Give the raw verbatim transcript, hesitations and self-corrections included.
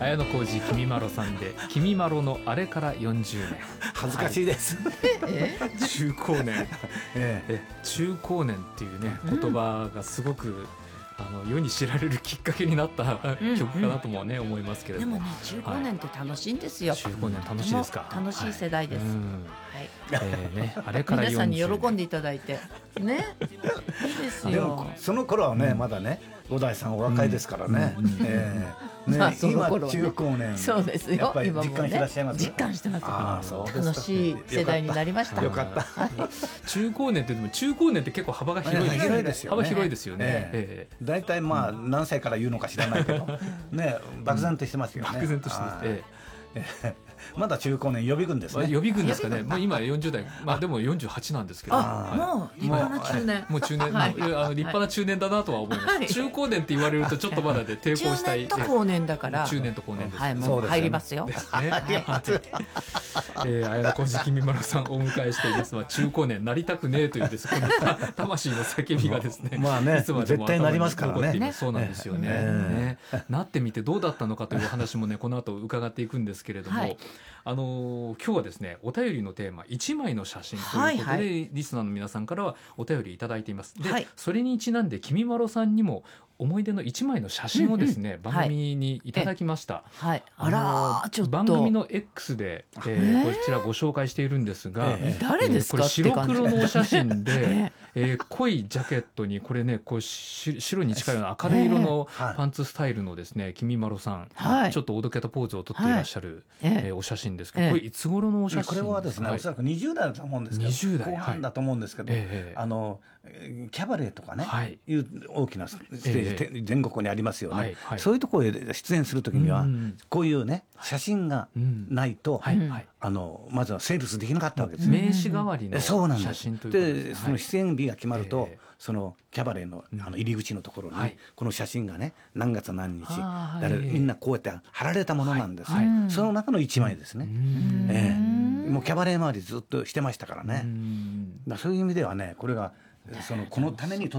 綾小路きみまろさんできみまろのあれからよんじゅうねん。 恥ずかしいです、 はい、中高年、ええ、中高年っていうね言葉がすごくあの世に知られるきっかけになった曲かなともね、うんうん、思いますけれども。 でもね、中高年って楽しいんですよ、 はい、中高年楽しいですか。 楽しい世代です、はい、 はいえーね、あれからよんじゅうねん皆さんに喜んでいただいてねいいですよ。 でもその頃はね、うん、まだね五代さんお若いですからね、うんえーねまあね、今中高年そうですよ、 やっぱり実感してらっしゃいます、 ね、実感してます。 あそうです楽しい世代になりました。 よかった。 中高年ってでも中高年って結構幅が広いですよね。 広いですよね。 幅広いですよね。 えー、だいたいまあ何歳から言うのか知らないけどね、漠然としてますよね。 漠然としてます。えーまだ中高年予備軍ですね。 予備軍ですかね。もう今よんじゅう代、まあでもよんじゅうはちなんですけど。 あ、もう立派な中年。 もう中年、はい、あの立派な中年だなとは思います。はい、中高年って言われるとちょっとまだで抵抗したい。 中年と高年だから。 中年と高年です。 はい、もう入りますよ。 ですね。はい。えー、綾小路きみまろさんをお迎えしていますが、中高年なりたくねえというですね、魂の叫びがですね。 まあね、絶対なりますからね。 そうなんですよね。ね、なってみてどうだったのかという話もね、この後伺っていくんですけれども。はい、あの今日はですねお便りのテーマいちまいの写真ということで、はいはい、リスナーの皆さんからはお便りいただいています。で、はい、それにちなんできみまろさんにも思い出のいちまいの写真をですね、うんうん、番組にいただきました。 はい、あらちょっと番組の X で、えー、こちらご紹介しているんですが、 えー、誰ですか、 これ白黒のお写真で、えー、濃いジャケットにこれねこうし白に近いような明るい色のパンツスタイルのですねきみまろさん、はい、ちょっとおどけたポーズをとっていらっしゃる、はいえー、お写真ですけど、これいつ頃のお写真ですか。 これはですね、はい、おそらくにじゅう代だと思うんですけど、 にじゅう代後半だと思うんですけど、はい、あのキャバレーとかね、はい、いう大きなステージ、えー、全国にありますよね、はいはい、そういうところへ出演するときには、うん、こういうね写真がないと、はいはい、あのまずはセールスできなかったわけですよ。 名刺代わりの写真ということです。 でその出演日が決まると、えー、そのキャバレー の, あの入り口のところに、はい、この写真がね何月何日、はい、みんなこうやって貼られたものなんです、はいはい、その中のいちまいですね。えー、もうキャバレー周りずっとしてましたからね。だからそういう意味ではねこれがそのこのために